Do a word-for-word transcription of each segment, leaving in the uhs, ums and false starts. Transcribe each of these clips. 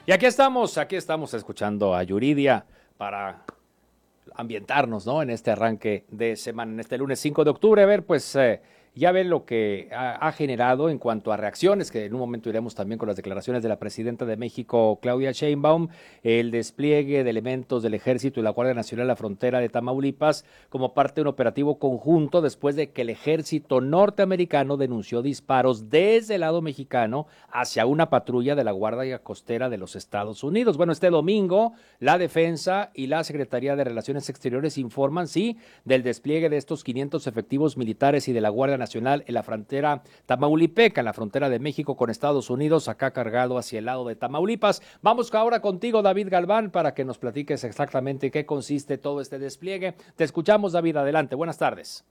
Y aquí estamos, aquí estamos escuchando a Yuridia para ambientarnos, ¿no? En este arranque de semana, en este lunes cinco de octubre. A ver, pues eh, ya ven lo que ha, ha generado en cuanto a reacciones, que en un momento iremos también con las declaraciones de la presidenta de México, Claudia Sheinbaum, el despliegue de elementos del Ejército y la Guardia Nacional a la frontera de Tamaulipas como parte de un operativo conjunto después de que el Ejército norteamericano denunció disparos desde el lado mexicano hacia una patrulla de la Guardia Costera de los Estados Unidos. Bueno, este domingo la Defensa y la Secretaría de Relaciones Exteriores informan, sí, del despliegue de estos quinientos efectivos militares y de la Guardia Nacional en la frontera tamaulipeca, en la frontera de México con Estados Unidos, acá cargado hacia el lado de Tamaulipas. Vamos ahora contigo, David Galván, para que nos platiques exactamente qué consiste todo este despliegue. Te escuchamos, David, adelante. Buenas tardes.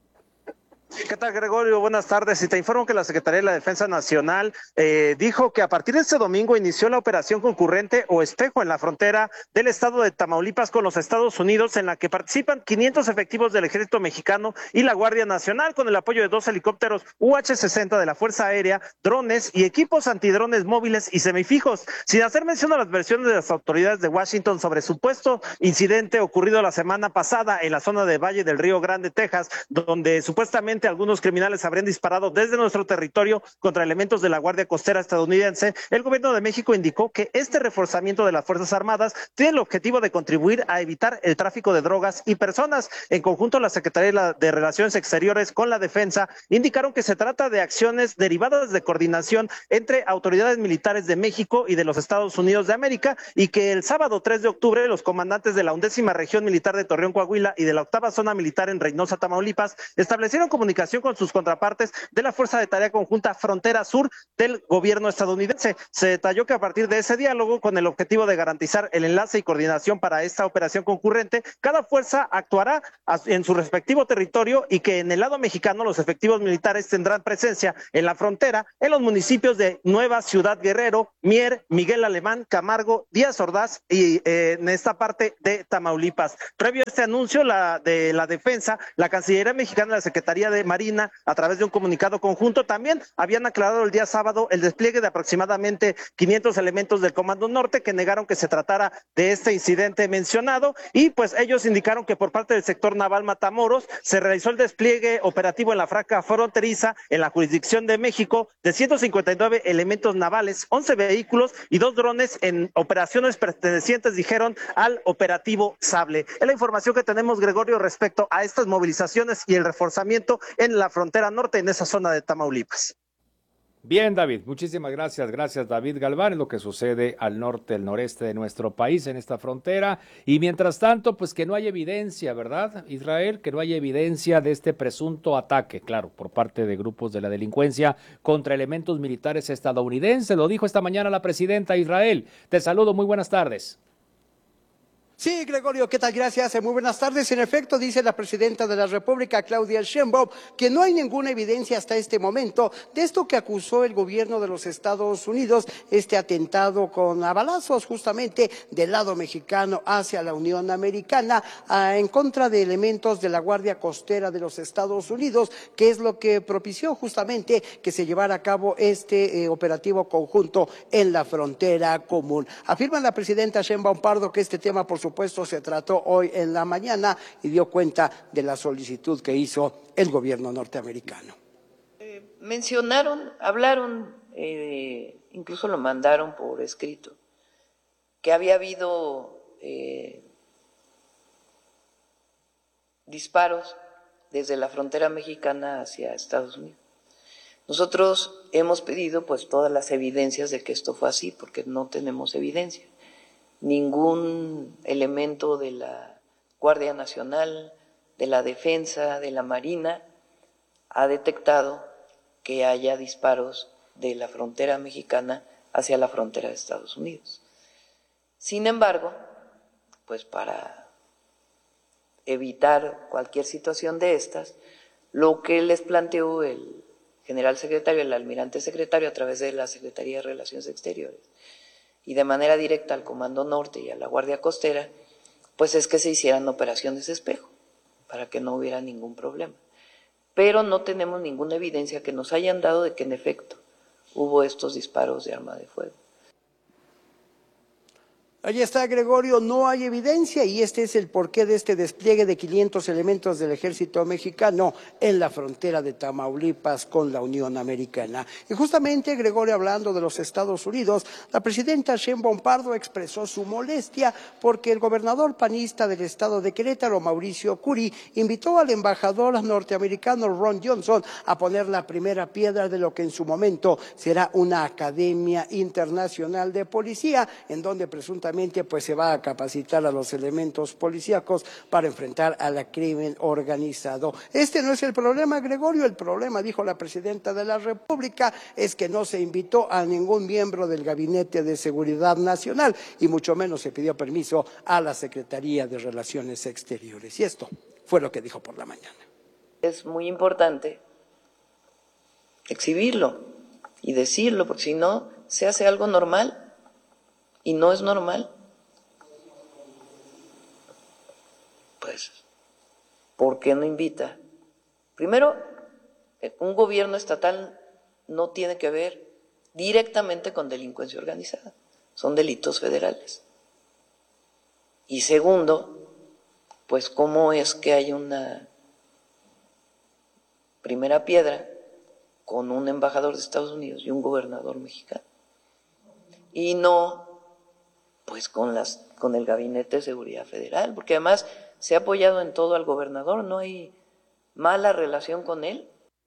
¿Qué tal, Gregorio? Buenas tardes. Y te informo que la Secretaría de la Defensa Nacional eh, dijo que a partir de este domingo inició la operación concurrente o espejo en la frontera del estado de Tamaulipas con los Estados Unidos, en la que participan quinientos efectivos del Ejército Mexicano y la Guardia Nacional, con el apoyo de dos helicópteros U H sesenta de la Fuerza Aérea, drones y equipos antidrones móviles y semifijos. Sin hacer mención a las versiones de las autoridades de Washington sobre supuesto incidente ocurrido la semana pasada en la zona de Valle del Río Grande, Texas, donde supuestamente algunos criminales habrían disparado desde nuestro territorio contra elementos de la Guardia Costera estadounidense, el gobierno de México indicó que este reforzamiento de las Fuerzas Armadas tiene el objetivo de contribuir a evitar el tráfico de drogas y personas. En conjunto, la Secretaría de Relaciones Exteriores con la Defensa indicaron que se trata de acciones derivadas de coordinación entre autoridades militares de México y de los Estados Unidos de América, y que el sábado tres de octubre los comandantes de la undécima región militar de Torreón, Coahuila, y de la octava zona militar en Reynosa, Tamaulipas, establecieron comunicación con sus contrapartes de la Fuerza de Tarea Conjunta Frontera Sur del gobierno estadounidense. Se detalló que a partir de ese diálogo, con el objetivo de garantizar el enlace y coordinación para esta operación concurrente, cada fuerza actuará en su respectivo territorio, y que en el lado mexicano los efectivos militares tendrán presencia en la frontera en los municipios de Nueva Ciudad Guerrero, Mier, Miguel Alemán, Camargo, Díaz Ordaz y eh, en esta parte de Tamaulipas. Previo a este anuncio la, de la Defensa, la Cancillería Mexicana y la Secretaría de Marina, a través de un comunicado conjunto, también habían aclarado el día sábado el despliegue de aproximadamente quinientos elementos del Comando Norte, que negaron que se tratara de este incidente mencionado, y pues ellos indicaron que por parte del sector naval Matamoros se realizó el despliegue operativo en la franja fronteriza en la jurisdicción de México de ciento cincuenta y nueve elementos navales, once vehículos y dos drones en operaciones pertenecientes, dijeron, al operativo Sable. Es la información que tenemos, Gregorio, respecto a estas movilizaciones y el reforzamiento en la frontera norte, en esa zona de Tamaulipas. Bien, David, muchísimas gracias, gracias David Galván, es lo que sucede al norte, el noreste de nuestro país, en esta frontera, y mientras tanto, pues que no hay evidencia, ¿verdad, Israel? Que no hay evidencia de este presunto ataque, claro, por parte de grupos de la delincuencia contra elementos militares estadounidenses, lo dijo esta mañana la presidenta Israel. Te saludo, muy buenas tardes. Sí, Gregorio, ¿qué tal? Gracias. Muy buenas tardes. En efecto, dice la presidenta de la República, Claudia Sheinbaum, que no hay ninguna evidencia hasta este momento de esto que acusó el gobierno de los Estados Unidos, este atentado con a balazos justamente del lado mexicano hacia la Unión Americana, a, en contra de elementos de la Guardia Costera de los Estados Unidos, que es lo que propició justamente que se llevara a cabo este eh, operativo conjunto en la frontera común. Afirma la presidenta Sheinbaum Pardo que este tema, por supuesto, se trató hoy en la mañana y dio cuenta de la solicitud que hizo el gobierno norteamericano. Eh, mencionaron, hablaron, eh, incluso lo mandaron por escrito, que había habido eh, disparos desde la frontera mexicana hacia Estados Unidos. Nosotros hemos pedido pues todas las evidencias de que esto fue así, porque no tenemos evidencia. Ningún elemento de la Guardia Nacional, de la Defensa, de la Marina ha detectado que haya disparos de la frontera mexicana hacia la frontera de Estados Unidos. Sin embargo, pues para evitar cualquier situación de estas, lo que les planteó el general secretario, el almirante secretario, a través de la Secretaría de Relaciones Exteriores, y de manera directa al Comando Norte y a la Guardia Costera, pues es que se hicieran operaciones espejo, para que no hubiera ningún problema. Pero no tenemos ninguna evidencia que nos hayan dado de que en efecto hubo estos disparos de arma de fuego. Allí está, Gregorio, no hay evidencia y este es el porqué de este despliegue de quinientos elementos del ejército mexicano en la frontera de Tamaulipas con la Unión Americana. Y justamente, Gregorio, hablando de los Estados Unidos, la presidenta Sheinbaum Pardo expresó su molestia porque el gobernador panista del estado de Querétaro, Mauricio Curi, invitó al embajador norteamericano Ron Johnson a poner la primera piedra de lo que en su momento será una academia internacional de policía, en donde presuntamente pues se va a capacitar a los elementos policíacos para enfrentar al crimen organizado. Este no es el problema, Gregorio, el problema, dijo la presidenta de la República, es que no se invitó a ningún miembro del Gabinete de Seguridad Nacional y mucho menos se pidió permiso a la Secretaría de Relaciones Exteriores. Y esto fue lo que dijo por la mañana. Es muy importante exhibirlo y decirlo, porque si no, se hace algo normal. Y no es normal, pues, ¿por qué no invita? Primero, un gobierno estatal no tiene que ver directamente con delincuencia organizada, son delitos federales. Y segundo, pues, ¿cómo es que hay una primera piedra con un embajador de Estados Unidos y un gobernador mexicano? Y no pues con las con el Gabinete de Seguridad Federal, porque además se ha apoyado en todo al gobernador, no hay mala relación con él.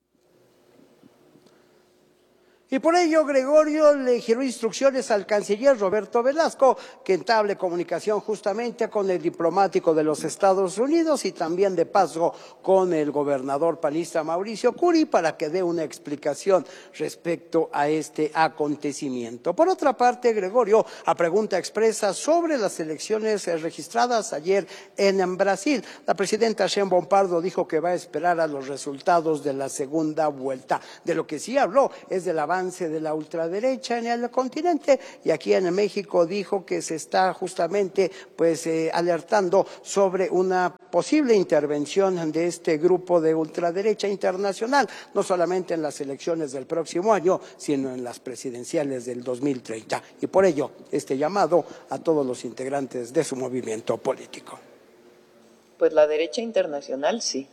Y por ello, Gregorio le giró instrucciones al canciller Roberto Velasco que entable comunicación justamente con el diplomático de los Estados Unidos y también de paso con el gobernador panista Mauricio Curi para que dé una explicación respecto a este acontecimiento. Por otra parte, Gregorio, a pregunta expresa sobre las elecciones registradas ayer en Brasil, la presidenta Sheinbaum Pardo dijo que va a esperar a los resultados de la segunda vuelta. De lo que sí habló es de la avance de la ultraderecha en el continente y aquí en México dijo que se está justamente pues eh, alertando sobre una posible intervención de este grupo de ultraderecha internacional, no solamente en las elecciones del próximo año, sino en las presidenciales del dos mil treinta. Y por ello, este llamado a todos los integrantes de su movimiento político. Pues la derecha internacional sí.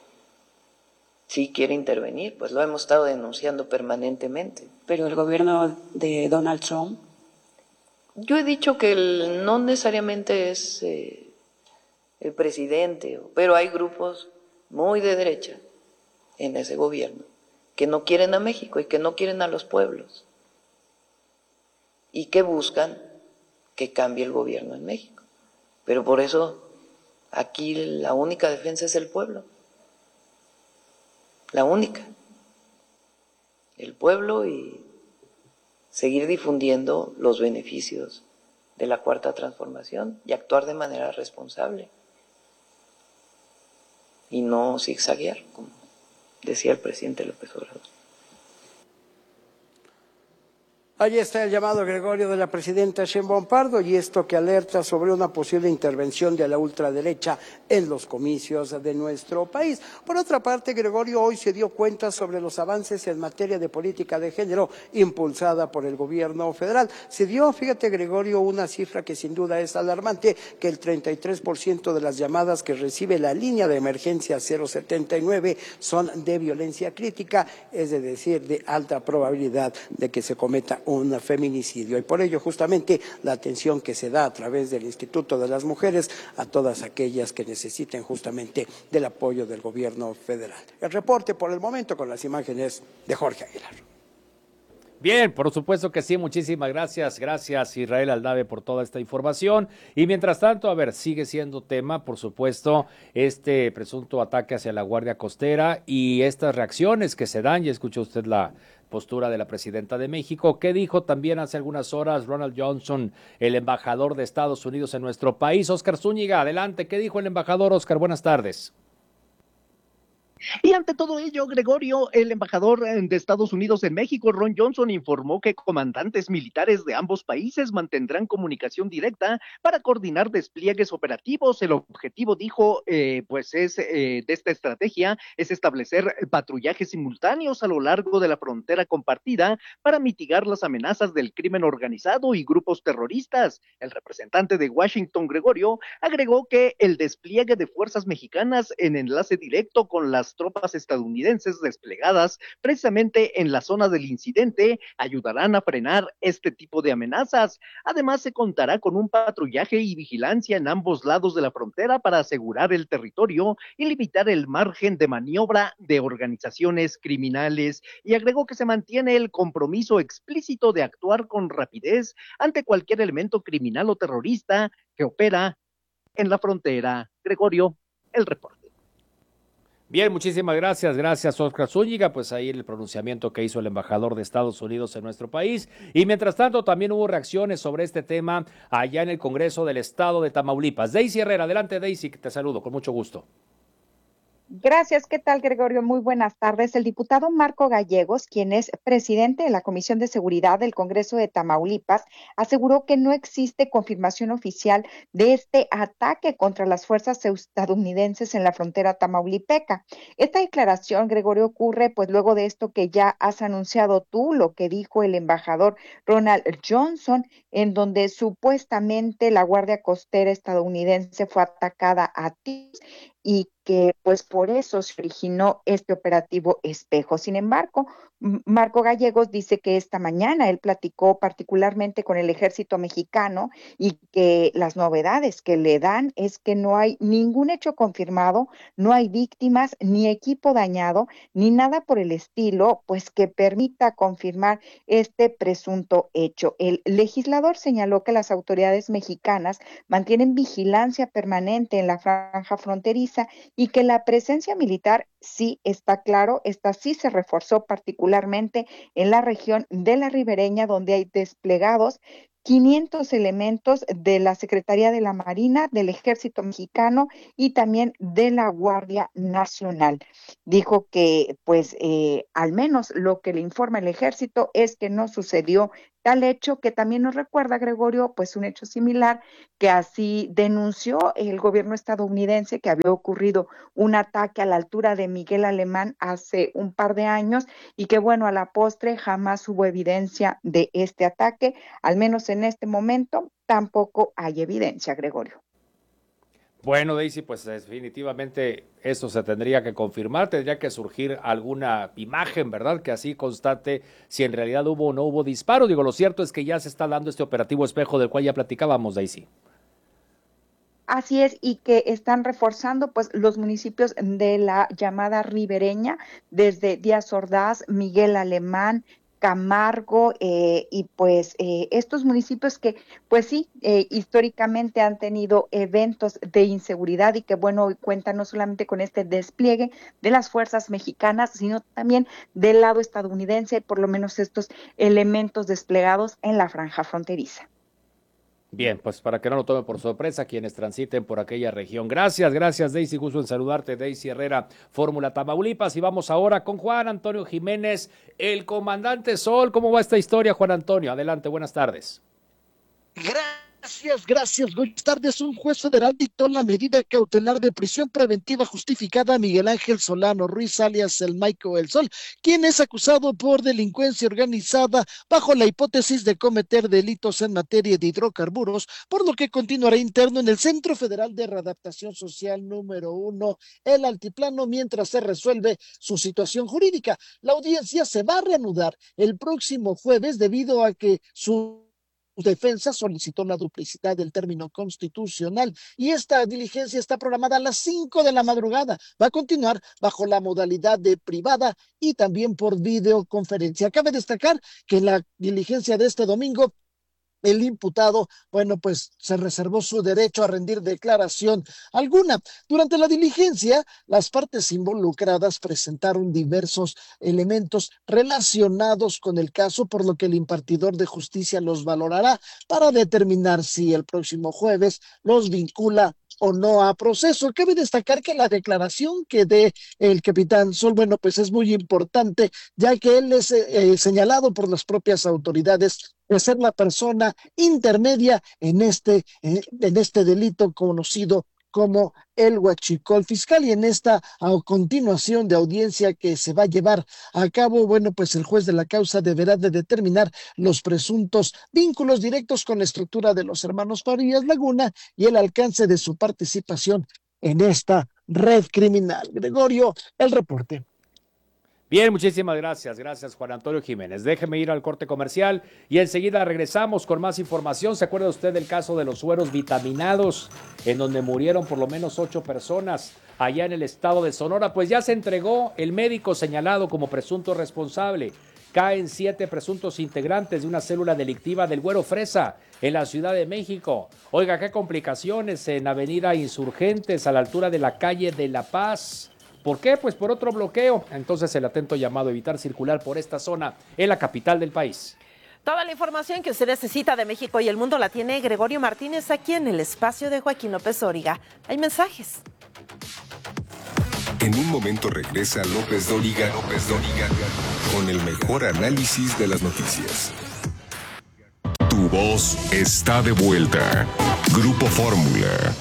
Sí quiere intervenir, pues lo hemos estado denunciando permanentemente. Pero el gobierno de Donald Trump. Yo he dicho que el, no necesariamente es eh, el presidente, pero hay grupos muy de derecha en ese gobierno que no quieren a México y que no quieren a los pueblos y que buscan que cambie el gobierno en México. Pero por eso aquí la única defensa es el pueblo. La única, el pueblo y seguir difundiendo los beneficios de la Cuarta Transformación y actuar de manera responsable y no zigzaguear, como decía el presidente López Obrador. Allí está el llamado, Gregorio, de la presidenta Sheinbaum Pardo y esto que alerta sobre una posible intervención de la ultraderecha en los comicios de nuestro país. Por otra parte, Gregorio hoy se dio cuenta sobre los avances en materia de política de género impulsada por el gobierno federal. Se dio, fíjate, Gregorio, una cifra que sin duda es alarmante, que el treinta y tres por ciento de las llamadas que recibe la línea de emergencia cero setenta y nueve son de violencia crítica, es decir, de alta probabilidad de que se cometa un feminicidio y por ello justamente la atención que se da a través del Instituto de las Mujeres a todas aquellas que necesiten justamente del apoyo del gobierno federal. El reporte por el momento con las imágenes de Jorge Aguilar. Bien, por supuesto que sí, muchísimas gracias, gracias Israel Aldave por toda esta información y mientras tanto, a ver, sigue siendo tema, por supuesto, este presunto ataque hacia la Guardia Costera y estas reacciones que se dan, ya escuchó usted la postura de la presidenta de México, que dijo también hace algunas horas Ronald Johnson, el embajador de Estados Unidos en nuestro país. Óscar Zúñiga, adelante, ¿qué dijo el embajador? Óscar, buenas tardes. Y ante todo ello, Gregorio, el embajador de Estados Unidos en México, Ron Johnson, informó que comandantes militares de ambos países mantendrán comunicación directa para coordinar despliegues operativos. El objetivo, dijo, eh, pues es eh, de esta estrategia es establecer patrullajes simultáneos a lo largo de la frontera compartida para mitigar las amenazas del crimen organizado y grupos terroristas. El representante de Washington, Gregorio, agregó que el despliegue de fuerzas mexicanas en enlace directo con las tropas estadounidenses desplegadas precisamente en la zona del incidente ayudarán a frenar este tipo de amenazas. Además, se contará con un patrullaje y vigilancia en ambos lados de la frontera para asegurar el territorio y limitar el margen de maniobra de organizaciones criminales. Y agregó que se mantiene el compromiso explícito de actuar con rapidez ante cualquier elemento criminal o terrorista que opera en la frontera. Gregorio, el reporte. Bien, muchísimas gracias, gracias Oscar Zúñiga, pues ahí el pronunciamiento que hizo el embajador de Estados Unidos en nuestro país. Y mientras tanto también hubo reacciones sobre este tema allá en el Congreso del Estado de Tamaulipas. Daisy Herrera, adelante Daisy, te saludo con mucho gusto. Gracias, ¿qué tal, Gregorio? Muy buenas tardes. El diputado Marco Gallegos, quien es presidente de la Comisión de Seguridad del Congreso de Tamaulipas, aseguró que no existe confirmación oficial de este ataque contra las fuerzas estadounidenses en la frontera tamaulipeca. Esta declaración, Gregorio, ocurre pues luego de esto que ya has anunciado tú, lo que dijo el embajador Ronald Johnson, en donde supuestamente la Guardia Costera estadounidense fue atacada a tiros y que pues por eso se originó este operativo Espejo. Sin embargo, Marco Gallegos dice que esta mañana él platicó particularmente con el ejército mexicano y que las novedades que le dan es que no hay ningún hecho confirmado, no hay víctimas, ni equipo dañado, ni nada por el estilo, pues que permita confirmar este presunto hecho. El legislador señaló que las autoridades mexicanas mantienen vigilancia permanente en la franja fronteriza y que la presencia militar sí está claro, esta sí se reforzó particularmente en la región de la ribereña, donde hay desplegados quinientos elementos de la Secretaría de la Marina, del Ejército Mexicano y también de la Guardia Nacional. Dijo que, pues, eh, al menos lo que le informa el Ejército es que no sucedió tal hecho, que también nos recuerda, Gregorio, pues un hecho similar que así denunció el gobierno estadounidense, que había ocurrido un ataque a la altura de Miguel Alemán hace un par de años y que, bueno, a la postre jamás hubo evidencia de este ataque, al menos en este momento tampoco hay evidencia, Gregorio. Bueno, Daisy, pues definitivamente eso se tendría que confirmar, tendría que surgir alguna imagen, ¿verdad? Que así constate si en realidad hubo o no hubo disparo. Digo, lo cierto es que ya se está dando este operativo Espejo del cual ya platicábamos, Daisy. Así es, y que están reforzando pues los municipios de la llamada ribereña, desde Díaz Ordaz, Miguel Alemán, Camargo, eh, y pues eh, estos municipios que pues sí, eh, históricamente han tenido eventos de inseguridad y que bueno, hoy cuentan no solamente con este despliegue de las fuerzas mexicanas, sino también del lado estadounidense, por lo menos estos elementos desplegados en la franja fronteriza. Bien, pues para que no lo tomen por sorpresa quienes transiten por aquella región. Gracias, gracias Daisy, gusto en saludarte, Daisy Herrera, Fórmula Tamaulipas. Y vamos ahora con Juan Antonio Jiménez, el comandante Sol. ¿Cómo va esta historia, Juan Antonio? Adelante, buenas tardes. Gracias, gracias. Buenas tardes. Un juez federal dictó la medida cautelar de prisión preventiva justificada a Miguel Ángel Solano Ruiz, alias el Maico El Sol, quien es acusado por delincuencia organizada bajo la hipótesis de cometer delitos en materia de hidrocarburos, por lo que continuará interno en el Centro Federal de Readaptación Social número uno, el Altiplano, mientras se resuelve su situación jurídica. La audiencia se va a reanudar el próximo jueves debido a que su defensa solicitó la duplicidad del término constitucional y esta diligencia está programada a las cinco de la madrugada. Va a continuar bajo la modalidad de privada y también por videoconferencia. Cabe destacar que la diligencia de este domingo, el imputado, bueno, pues se reservó su derecho a rendir declaración alguna. Durante la diligencia, las partes involucradas presentaron diversos elementos relacionados con el caso, por lo que el impartidor de justicia los valorará para determinar si el próximo jueves los vincula o no a proceso. Cabe destacar que la declaración que dé el capitán Sol, bueno, pues es muy importante, ya que él es eh, señalado por las propias autoridades de ser la persona intermedia en este, eh, en este delito conocido como el huachicol fiscal. Y en esta a continuación de audiencia que se va a llevar a cabo, bueno, pues el juez de la causa deberá de determinar los presuntos vínculos directos con la estructura de los hermanos Farías Laguna y el alcance de su participación en esta red criminal. Gregorio, el reporte. Bien, muchísimas gracias. Gracias, Juan Antonio Jiménez. Déjeme ir al corte comercial y enseguida regresamos con más información. ¿Se acuerda usted del caso de los sueros vitaminados, en donde murieron por lo menos ocho personas allá en el estado de Sonora? Pues ya se entregó el médico señalado como presunto responsable. Caen siete presuntos integrantes de una célula delictiva del Güero Fresa en la Ciudad de México. Oiga, qué complicaciones en Avenida Insurgentes, a la altura de la calle de La Paz. ¿Por qué? Pues por otro bloqueo. Entonces el atento llamado a evitar circular por esta zona en la capital del país. Toda la información que usted necesita de México y el mundo la tiene Gregorio Martínez aquí en el espacio de Joaquín López Dóriga. Hay mensajes. En un momento regresa López Dóriga, López Dóriga, con el mejor análisis de las noticias. Tu voz está de vuelta. Grupo Fórmula.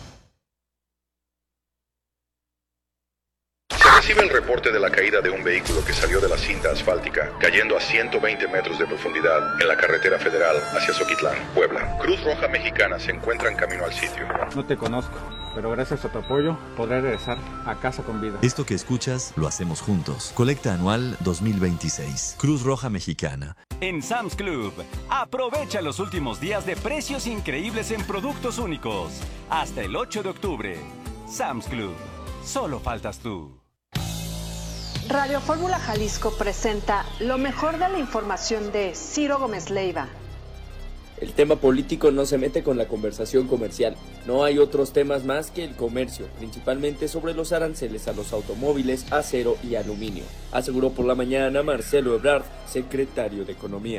Recibe el reporte de la caída de un vehículo que salió de la cinta asfáltica, cayendo a ciento veinte metros de profundidad en la carretera federal hacia Zoquitlán, Puebla. Cruz Roja Mexicana se encuentra en camino al sitio. No te conozco, pero gracias a tu apoyo podré regresar a casa con vida. Esto que escuchas lo hacemos juntos. Colecta anual dos mil veintiséis. Cruz Roja Mexicana. En Sam's Club, aprovecha los últimos días de precios increíbles en productos únicos. Hasta el ocho de octubre. Sam's Club. Solo faltas tú. Radio Fórmula Jalisco presenta lo mejor de la información de Ciro Gómez Leiva. El tema político no se mete con la conversación comercial. No hay otros temas más que el comercio, principalmente sobre los aranceles a los automóviles, acero y aluminio, aseguró por la mañana Marcelo Ebrard, secretario de Economía.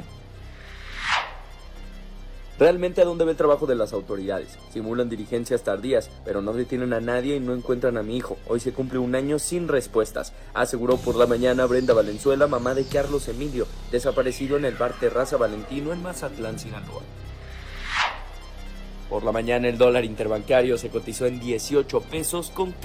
¿Realmente a dónde ve el trabajo de las autoridades? Simulan diligencias tardías, pero no detienen a nadie y no encuentran a mi hijo. Hoy se cumple un año sin respuestas, aseguró por la mañana Brenda Valenzuela, mamá de Carlos Emilio, desaparecido en el bar Terraza Valentino en Mazatlán, Sinaloa. Por la mañana el dólar interbancario se cotizó en dieciocho pesos con